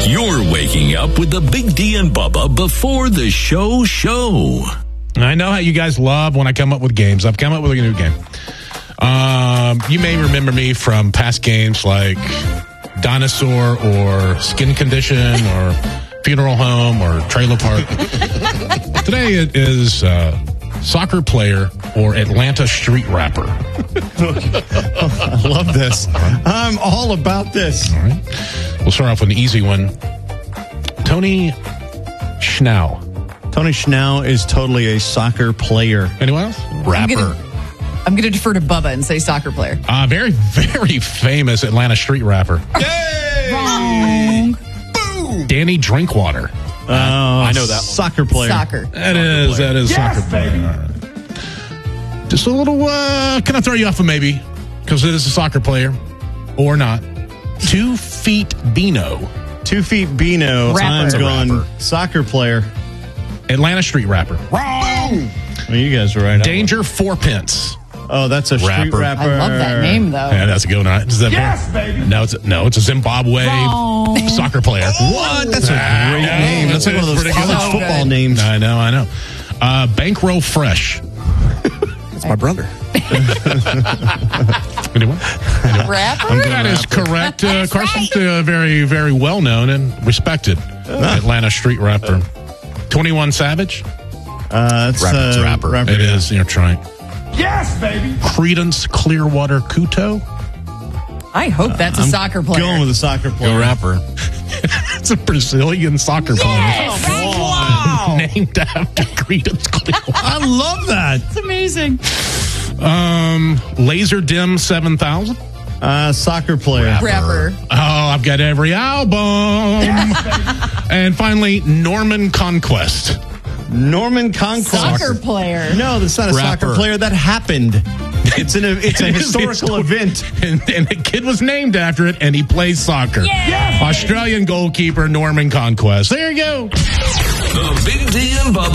You're waking up with the Big D and Bubba before the show. I know how you guys love when I come up with games. I've come up with a new game. You may remember me from past games like Dinosaur or Skin Condition or Funeral Home or Trailer Park. Today it is Soccer Player or Atlanta Street Rapper. I love this. I'm all about this. All right. We'll start off with an easy one. Tony Schnau. Tony Schnau is totally a soccer player. Anyone else? Rapper. I'm going to defer to Bubba and say soccer player. Very, very famous Atlanta street rapper. Yay! Wrong. Boom! Danny Drinkwater. I know that one. Soccer player. Soccer. That is soccer player. All right. Just a little, can I throw you off a maybe? Because it is a soccer player. Or not. 2 Feet Bino. 2 Feet Bino. Rapper. I'm going Rapper. soccer player. Atlanta street rapper. Wrong! Well, you guys are right. Danger 4pence. Oh, that's a street rapper. I love that name, though. Yeah, that's a good one. Yes, baby. No, it's a Zimbabwe soccer player. What? That's a great name. That's like one of those college football names. I know. Bankroll Fresh. That's my brother. Anyone? Rapper? That is correct. Carson's very, very well known and respected Atlanta street rapper. 21 Savage. It's rapper. It is. You're trying. Yes, baby. Credence Clearwater Couto. I hope that's a soccer player. Going with a soccer player. Go rapper. It's a Brazilian soccer player. Wow. Named after Credence Clearwater. I love that. It's amazing. Laser Dim 7000. Soccer player. Rapper. Oh, I've got every album. And finally, Norman Conquest. Norman Conquest. Soccer player. No, that's not a soccer player. That happened. It's a historical event. And the kid was named after it, and he plays soccer. Yeah. Australian goalkeeper Norman Conquest. There you go. The Big D and Bubba